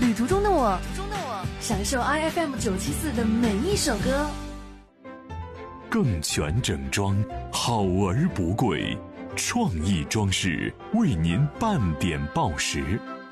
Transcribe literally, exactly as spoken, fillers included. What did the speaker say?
旅途中的我，中的我，享受 I F M 九七四的每一首歌。 更全整装，好而不贵，创意装饰为您半点报时。